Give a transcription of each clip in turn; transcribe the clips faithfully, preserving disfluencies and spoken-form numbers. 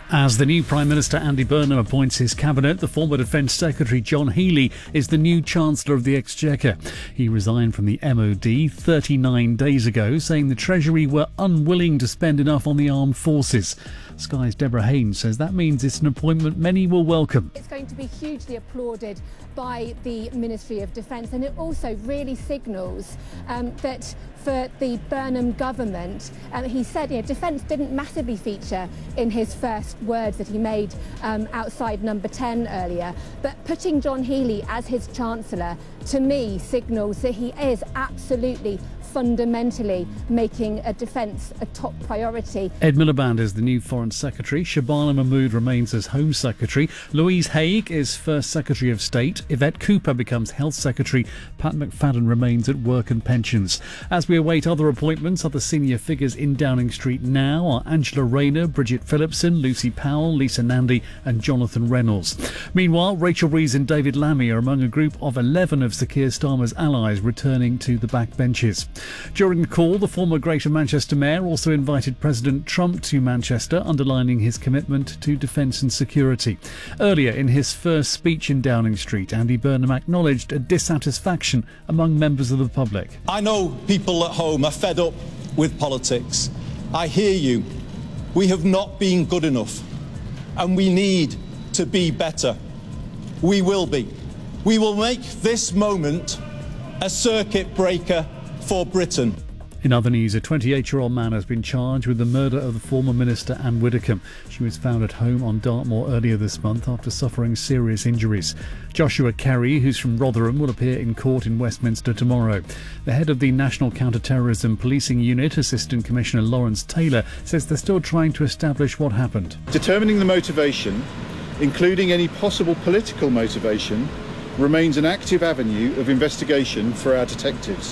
As the new Prime Minister Andy Burnham appoints his cabinet, the former Defence Secretary John Healey is the new Chancellor of the Exchequer. He resigned from the M O D thirty-nine days ago, saying the Treasury were unwilling to spend enough on the armed forces. Sky's Deborah Haynes says that means it's an appointment many will welcome. It's going to be hugely applauded by the Ministry of Defence, and it also really signals um, that for the Burnham government, um, he said, you know, defence didn't massively feature in his first words that he made um, outside number ten earlier, but putting John Healey as his Chancellor, to me, signals that he is absolutely fundamentally making a defence a top priority. Ed Miliband is the new Foreign Secretary. Shabana Mahmood remains as Home Secretary. Louise Haigh is First Secretary of State. Yvette Cooper becomes Health Secretary. Pat McFadden remains at Work and Pensions. As we await other appointments, other senior figures in Downing Street now are Angela Rayner, Bridget Phillipson, Lucy Powell, Lisa Nandy and Jonathan Reynolds. Meanwhile, Rachel Rees and David Lammy are among a group of eleven of Sir Keir Starmer's allies returning to the backbenches. During the call, the former Greater Manchester Mayor also invited President Trump to Manchester, underlining his commitment to defence and security. Earlier in his first speech in Downing Street, Andy Burnham acknowledged a dissatisfaction among members of the public. I know people at home are fed up with politics. I hear you. We have not been good enough, and we need to be better. We will be. We will make this moment a circuit breaker for Britain. In other news, a twenty-eight-year-old man has been charged with the murder of the former Minister Anne Widdecombe. She was found at home on Dartmoor earlier this month after suffering serious injuries. Joshua Kerry, who's from Rotherham, will appear in court in Westminster tomorrow. The head of the National Counter-Terrorism Policing Unit, Assistant Commissioner Lawrence Taylor, says they're still trying to establish what happened. Determining the motivation, including any possible political motivation, remains an active avenue of investigation for our detectives.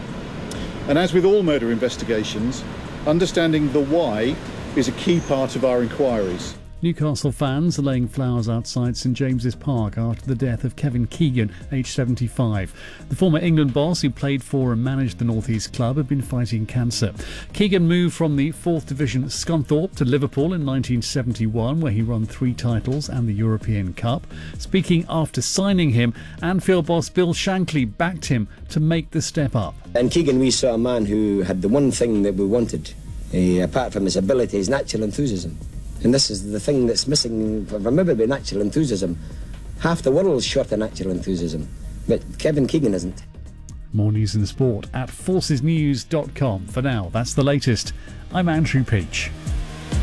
And as with all murder investigations, understanding the why is a key part of our inquiries. Newcastle fans are laying flowers outside St James's Park after the death of Kevin Keegan, aged seventy-five. The former England boss, who played for and managed the North East club, had been fighting cancer. Keegan moved from the fourth Division Scunthorpe to Liverpool in nineteen seventy-one, where he won three titles and the European Cup. Speaking after signing him, Anfield boss Bill Shankly backed him to make the step up. In Keegan, we saw a man who had the one thing that we wanted, uh, apart from his ability, his natural enthusiasm. And this is the thing that's missing from everybody, natural enthusiasm. Half the world's short of natural enthusiasm, but Kevin Keegan isn't. More news in the sport at forces news dot com. For now, that's the latest. I'm Andrew Peach.